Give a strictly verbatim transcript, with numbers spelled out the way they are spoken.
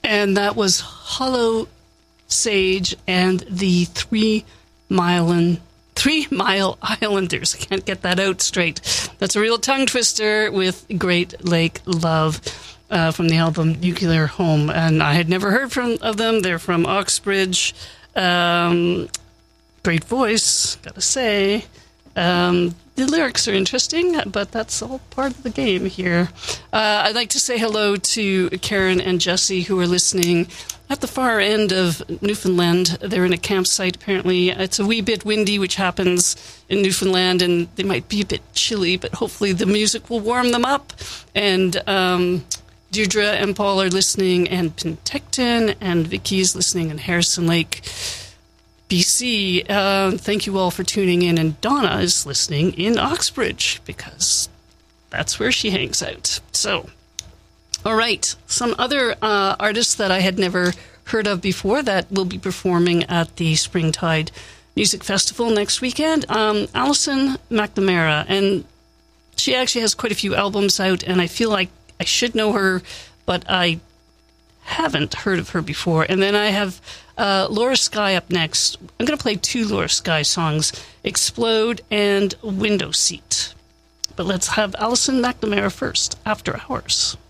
And that was Hollow Sage and the Three Mile Three Mile Islanders. I can't get that out straight. That's a real tongue twister with Great Lake Love uh, from the album Nuclear Home. And I had never heard from of them. They're from Oxbridge. Um, great voice, gotta say. Um, the lyrics are interesting, but that's all part of the game here. Uh, I'd like to say hello to Karen and Jesse, who are listening at the far end of Newfoundland. They're in a campsite, apparently. It's a wee bit windy, which happens in Newfoundland, and they might be a bit chilly, but hopefully the music will warm them up. And um, Deirdre and Paul are listening, and Penticton, and Vicky is listening in Harrison Lake, B C. Uh, thank you all for tuning in. And Donna is listening in Oxbridge, because that's where she hangs out. So, all right. Some other uh, artists that I had never heard of before that will be performing at the Springtide Music Festival next weekend. Um, Alison McNamara. And she actually has quite a few albums out, and I feel like I should know her, but I haven't heard of her before. And then I have uh, Laura Skye up next. I'm going to play two Laura Skye songs, Explode and Window Seat. But let's have Alison McNamara first, After Hours.